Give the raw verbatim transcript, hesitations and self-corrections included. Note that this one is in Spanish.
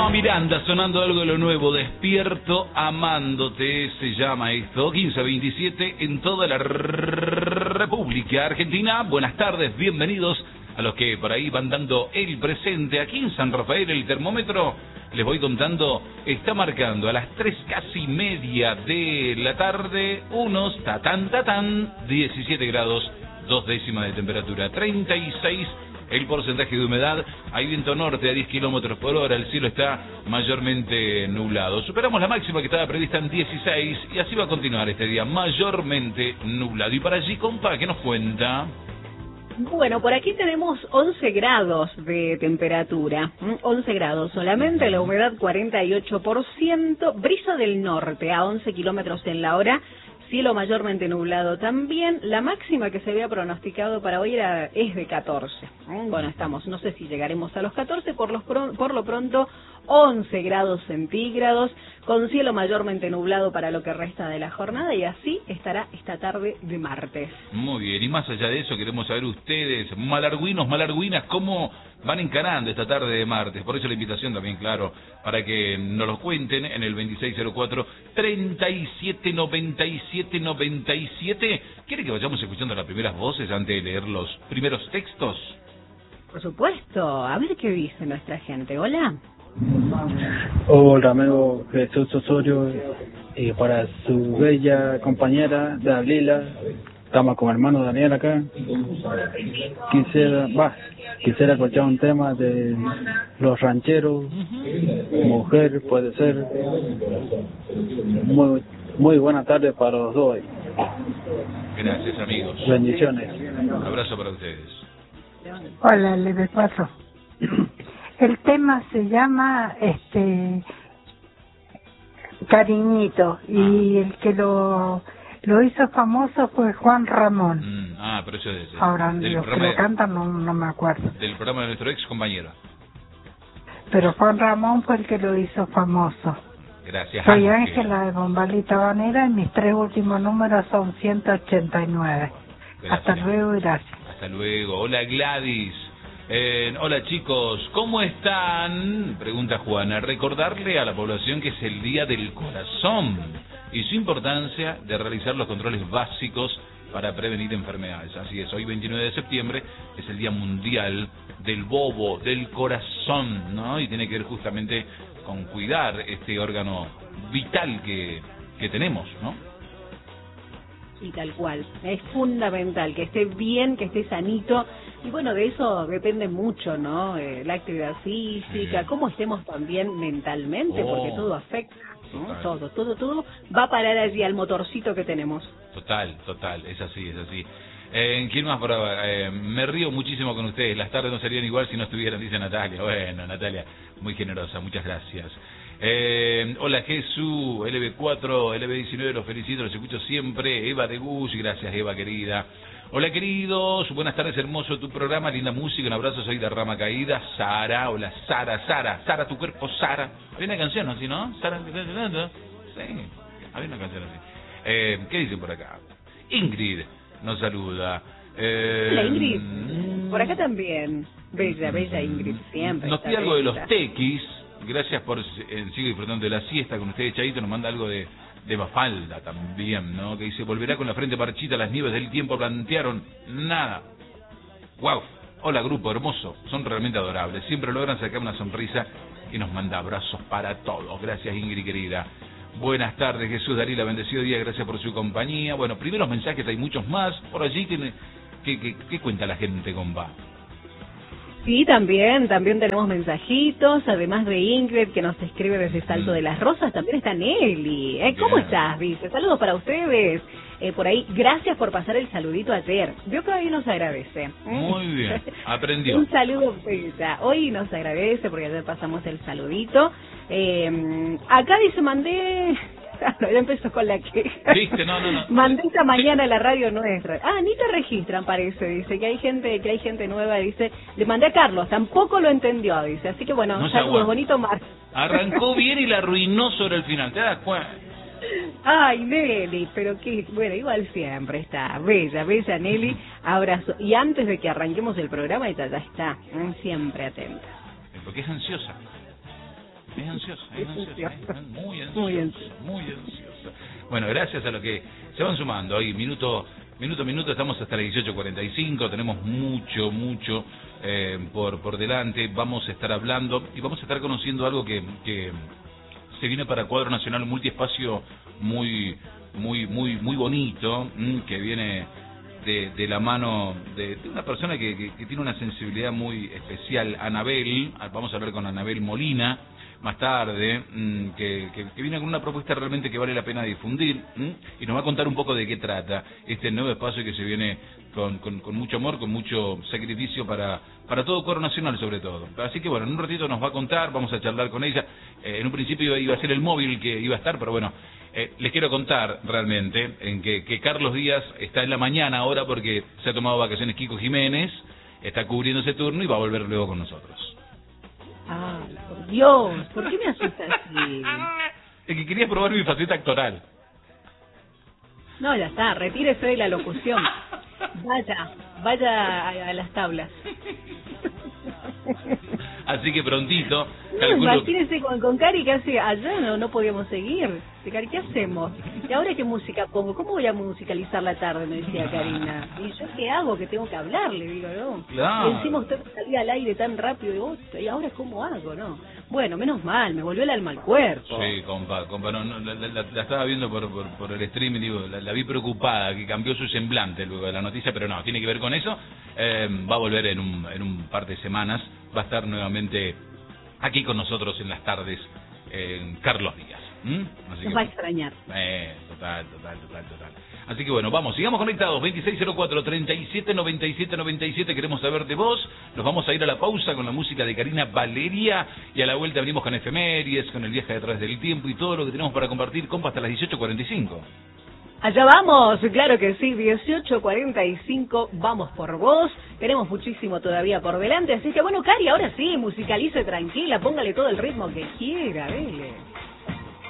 Gustavo Miranda sonando algo de lo nuevo. Despierto amándote se llama esto. quince a veintisiete en toda la República Argentina. Buenas tardes, bienvenidos a los que por ahí van dando el presente. Aquí en San Rafael el termómetro, les voy contando, está marcando a las tres casi media de la tarde unos tatán tatán diecisiete grados, dos décimas de temperatura, treinta y seis el porcentaje de humedad, hay viento norte a diez kilómetros por hora, el cielo está mayormente nublado. Superamos la máxima que estaba prevista en dieciséis y así va a continuar este día, mayormente nublado. Y para allí, compa, ¿qué nos cuenta? Bueno, por aquí tenemos once grados de temperatura, once grados solamente, la humedad cuarenta y ocho por ciento, brisa del norte a once kilómetros en la hora, cielo mayormente nublado también. La máxima que se había pronosticado para hoy era, es de catorce. Bueno, estamos, no sé si llegaremos a los catorce, por, los, por lo pronto once grados centígrados, con cielo mayormente nublado para lo que resta de la jornada, y así estará esta tarde de martes. Muy bien, y más allá de eso queremos saber ustedes, malarguinos, malarguinas, cómo van encarando esta tarde de martes. Por eso la invitación también, claro, para que nos lo cuenten en el veintiséis cero cuatro, treinta y siete noventa y siete noventa y siete. ¿Quiere que vayamos escuchando las primeras voces antes de leer los primeros textos? Por supuesto, a ver qué dice nuestra gente. Hola. Hola, amigo Jesús Osorio, y para su bella compañera Dalila, estamos con hermano Daniel acá. Quisiera, va, quisiera escuchar un tema de los rancheros, mujer, puede ser. Muy, muy buena tarde para los dos. Gracias, amigos. Bendiciones. Un abrazo para ustedes. Hola, le de paso. El tema se llama este Cariñito, y el que lo lo hizo famoso fue Juan Ramón. Mm, ah, pero eso es ese. Ahora los que lo cantan no, no me acuerdo. Del programa de nuestro ex compañero. Pero Juan Ramón fue el que lo hizo famoso. Gracias. Soy Ángela de Bombalita Banera y mis tres últimos números son ciento ochenta y nueve. Gracias. Hasta luego y gracias. Hasta luego. Hola, Gladys. Eh, hola, chicos, ¿cómo están? Pregunta Juana. Recordarle a la población que es el Día del Corazón y su importancia de realizar los controles básicos para prevenir enfermedades. Así es, hoy veintinueve de septiembre es el Día Mundial del Bobo, del Corazón, ¿no? Y tiene que ver justamente con cuidar este órgano vital que, que tenemos, ¿no? Y tal cual, es fundamental que esté bien, que esté sanito, y bueno, de eso depende mucho, ¿no? Eh, la actividad física, sí. Cómo estemos también mentalmente, oh. porque todo afecta, ¿no? Todo, todo, todo va a parar allí al motorcito que tenemos. Total, total, es así, es así. Eh, ¿Quién más por ahora? Eh, me río muchísimo con ustedes, las tardes no serían igual si no estuvieran, dice Natalia. Bueno, Natalia, muy generosa, muchas gracias. Eh, hola Jesús, L B cuatro, L B diecinueve, los felicito, los escucho siempre. Eva de Gus, gracias Eva querida. Hola queridos, buenas tardes, hermoso tu programa, linda música, un abrazo, soy de Rama Caída. Sara, hola Sara, Sara, Sara tu cuerpo, Sara. Hay una canción así, ¿no? Sara, sí, hay una canción así. Eh, ¿Qué dicen por acá? Ingrid nos saluda. Eh, hola Ingrid, por acá también. Bella, bella Ingrid, siempre. Nos pide algo de los tequis. Gracias por, eh, sigo disfrutando de la siesta con ustedes, Chaito, nos manda algo de, de Mafalda también, ¿no? Que dice, volverá con la frente marchita, las nieves del tiempo plantearon nada. Wow, hola grupo hermoso, son realmente adorables, siempre logran sacar una sonrisa y nos manda abrazos para todos. Gracias Ingrid querida. Buenas tardes Jesús Darila, bendecido día, gracias por su compañía. Bueno, primeros mensajes, hay muchos más por allí. ¿Qué, qué, qué, qué cuenta la gente, compa? Sí, también, también tenemos mensajitos, además de Ingrid que nos escribe desde Salto de las Rosas, también está Nelly. ¿Eh? ¿Cómo bien estás? Dice, saludos para ustedes. Eh, por ahí, gracias por pasar el saludito ayer. Vio que hoy nos agradece. ¿eh? Muy bien, aprendió. Un saludo, Pesa. Hoy nos agradece porque ayer pasamos el saludito. Eh, acá dice, mandé... Claro, ya empezó con la queja. ¿Viste? No, no, no. Mandé esta mañana a la radio nuestra. Ah, ni te registran, parece, dice, que hay gente que hay gente nueva, dice. Le mandé a Carlos, tampoco lo entendió, dice. Así que bueno, no saludos, bonito mar. Arrancó bien y la arruinó sobre el final, ¿te das cuenta? Ay, Nelly, pero que, bueno, igual siempre está, bella, bella Nelly, abrazo. Y antes de que arranquemos el programa, ella ya está, siempre atenta. Porque es ansiosa. Es ansiosa, es ansiosa, es muy ansiosa, Muy ansiosa. muy ansiosa. Bueno, gracias a lo que se van sumando ahí, minuto, minuto a minuto, estamos hasta las dieciocho cuarenta y cinco, tenemos mucho, mucho eh, por, por delante, vamos a estar hablando y vamos a estar conociendo algo que, que se viene para Cuadro Nacional, un multiespacio muy, muy, muy, muy bonito, mmm, que viene de, de la mano de, de una persona que, que, que tiene una sensibilidad muy especial, Anabel. Vamos a hablar con Anabel Molina más tarde, mmm, que, que, que viene con una propuesta realmente que vale la pena difundir, mmm, y nos va a contar un poco de qué trata este nuevo espacio que se viene con, con, con mucho amor, con mucho sacrificio para, para todo Coro Nacional sobre todo. Así que bueno, en un ratito nos va a contar, vamos a charlar con ella. Eh, en un principio iba a ser el móvil que iba a estar, pero bueno, eh, les quiero contar realmente en que, que Carlos Díaz está en la mañana ahora porque se ha tomado vacaciones Kiko Jiménez, está cubriendo ese turno y va a volver luego con nosotros. Ah, por Dios, ¿por qué me asustas así? Es que quería probar mi faceta actoral. No, ya está, retírese de la locución. Vaya, vaya a, a las tablas. Así que prontito, No, calculo... imagínese con, con Cari que hace allá no, no podíamos seguir. Cari, ¿qué hacemos? ¿Y ahora qué música pongo? ¿Cómo voy a musicalizar la tarde? Me decía Karina. ¿Y yo qué hago? Que tengo que hablar, le digo, ¿no? Claro. Y encima usted salía al aire tan rápido, digo, ¿y ahora cómo hago, no? Bueno, menos mal, me volvió el alma al cuerpo. Sí, compa, compa, no, no, la, la, la estaba viendo por, por, por el streaming, digo, la, la vi preocupada, que cambió su semblante luego de la noticia, pero no, tiene que ver con eso. Eh, va a volver en un, en un par de semanas, va a estar nuevamente aquí con nosotros en las tardes, eh, Carlos Díaz. ¿Mm? Así Nos que, va a extrañar. Eh, total, total, total, total. Así que bueno, vamos, sigamos conectados, veintiséis cero cuatro, treinta y siete noventa y siete noventa y siete, queremos saber de vos, nos vamos a ir a la pausa con la música de Karina Valeria y a la vuelta venimos con efemérides, con el viaje detrás del tiempo y todo lo que tenemos para compartir, compa, hasta las dieciocho cuarenta y cinco. Allá vamos, claro que sí, dieciocho cuarenta y cinco, vamos por vos, tenemos muchísimo todavía por delante, así que bueno, Cari, ahora sí, musicalice tranquila, póngale todo el ritmo que quiera, dele.